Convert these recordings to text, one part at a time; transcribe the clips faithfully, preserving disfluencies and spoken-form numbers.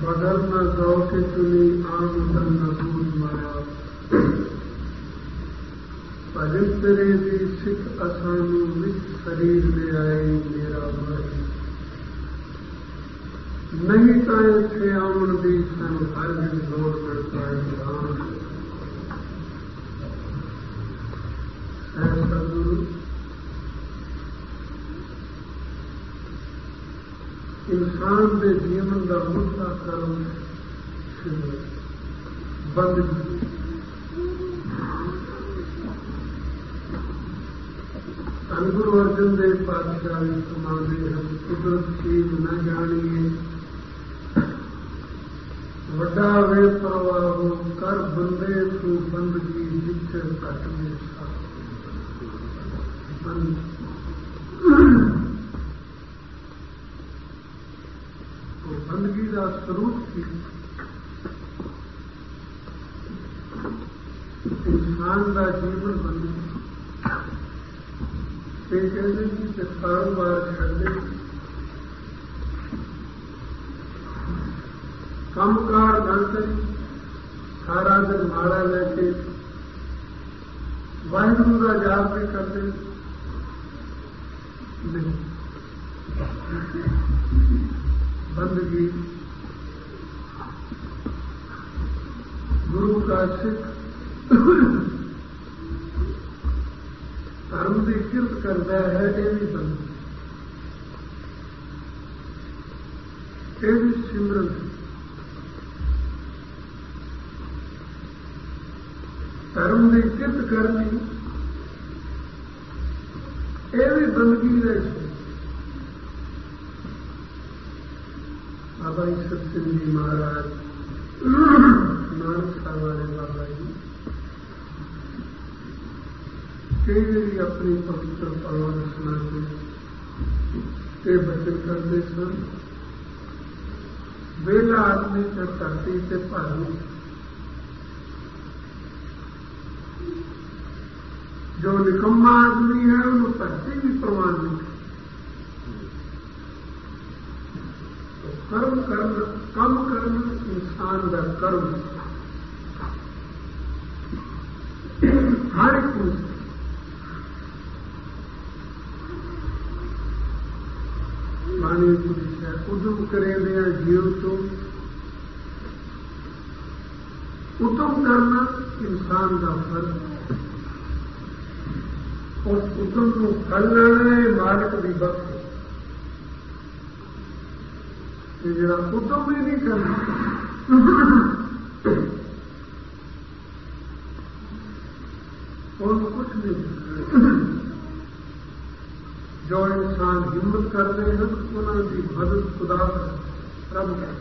बदल न गौ के चुनी आम तन न दूध माया भजन तेरे भी सिख असानू विच शरीर ले आए मेरा भाई नहीं तो इतने आवन दी सन हर दिन दौड़ करता है ऐसा गुरु इंसान के जीवन का मुद्दा कर्म बंदगी धन गुरु अर्जन देव पातशाह समाधि हम कुदरत चीज न जानिए वड्डा वे प्रवाहो कर बंदे तू बंदगी जिथे घट में तो बंदगी का स्वरूप की इंसान का जीवन बंदगी कहते कि कारोबार छड़े कामकार न करें सारा दिन माड़ा लेके वाहिगुरु का जाप भी करते नहीं बंदगी गुरु का सिख धर्म की किरत करता है ये भी बंदगी ये भी सिमरन धर्म की किरत करनी ये भी बंदगी रही बाबा ईश्वर सिंह जी महाराज नानक साहब वाले बाबा जी कई बारी अपनी पवित्र पलवन सुना के बचन करते सन वेला आदमी से धरती से भारी जो निकम्मा आदमी है उन्हें धरती भी प्रमाण नहीं तो कर्म करना कम करना इंसान का कर्म हर एक वाणी पुरुष है उद्यम करें जीव तो उद्यम करना इंसान का फर्ज और उद्यम को फल लेना है मालिक की बख्श जरा उद्यम भी नहीं करना और कुछ नहीं जो इंसान हिम्मत करते हैं उन्होंने मदद खुदा रब है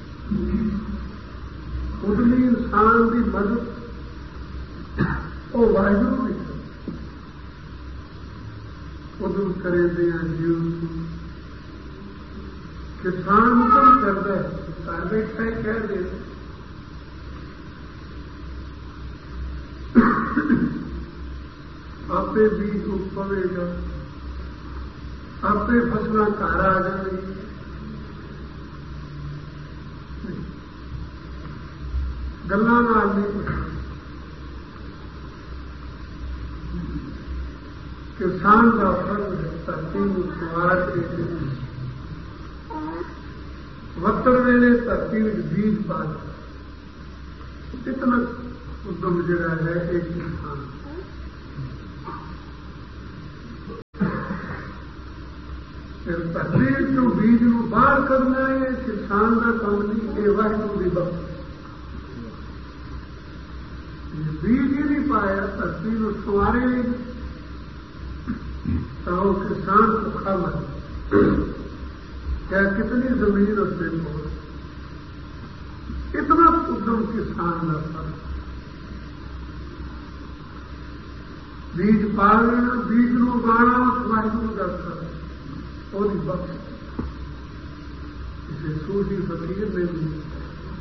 उदली इंसान की मदद वो वाहिगुरु भी उदम करे दिया जीव किसान उदम करता है सारे कह दे आपे बीज उपवेगा आपे फसला घर आ जाएगी गल्लां नाल नहीं कुछ किसान का फर्ज है धरती सवार के वक्तड़ वेले धरती में बीज पा इतना उद्यम जरा है एक इंसान धरती जो बीज को बाहर करना है किसान का काम नहीं ये वाहिगुरु की बख्श बीज ही नहीं पाया धरती को संवारे नहीं तो किसान भूखा मर क्या कितनी जमीन उसने पहुंच इतना उद्यम किसान का फर्क बीज पा लेना बीज को उगाना वाहिगुरु का फर्क और बख्श इसे सूफी फकीर ने भी